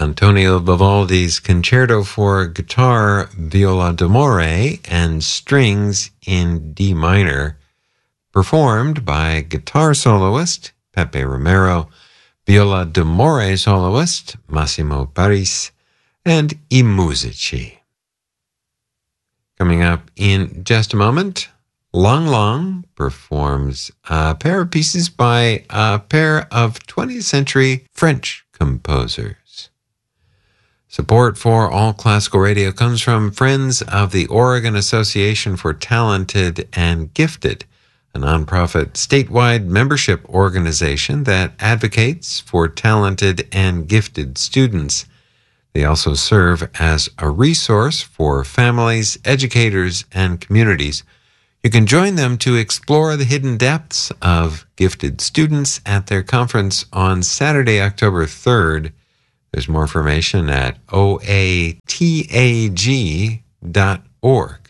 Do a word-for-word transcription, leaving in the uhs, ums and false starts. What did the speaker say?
Antonio Vivaldi's Concerto for Guitar, Viola d'Amore, and Strings in D minor, performed by guitar soloist Pepe Romero, viola d'amore soloist Massimo Paris, and I Musici. Coming up in just a moment, Lang Lang performs a pair of pieces by a pair of twentieth century French composers. Support for All Classical Radio comes from Friends of the Oregon Association for Talented and Gifted, a nonprofit statewide membership organization that advocates for talented and gifted students. They also serve as a resource for families, educators, and communities. You can join them to explore the hidden depths of gifted students at their conference on Saturday, October third. There's more information at o a t a g dot org.